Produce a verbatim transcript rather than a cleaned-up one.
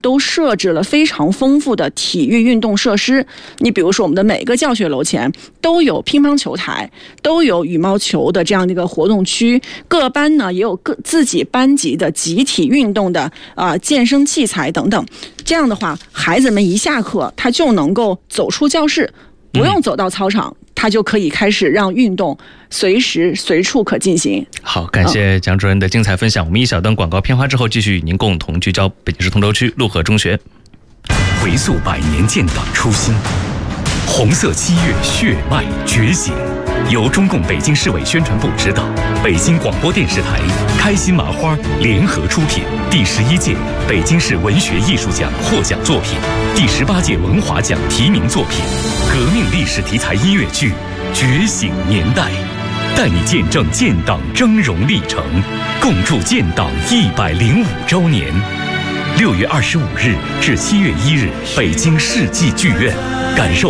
都设置了非常丰富的体育运动设施。你比如说，我们的每个教学楼前都有乒乓球台，都有羽毛球的这样的一个活动区，各班呢也有各自己班级的集体运动的啊、呃、健身器材等等。这样的话，孩子们一下课，他就能够走出教室，不用走到操场。嗯，他就可以开始让运动随时随处可进行。 好，感谢蒋主任的精彩分享。我们一小段广告片花之后，继续与您共同聚焦北京市通州区陆河中学。 回溯百年建党初心，红色七月血脉觉醒。由中共北京市委宣传部指导，北京广播电视台、开心麻花联合出品，第十一届北京市文学艺术奖获奖作品，第十八届文华奖提名作品，革命历史题材音乐剧《觉醒年代》，带你见证建党峥嵘历程，共筑建党一百零五周年。六月二十五日至七月一日，北京世纪剧院，感受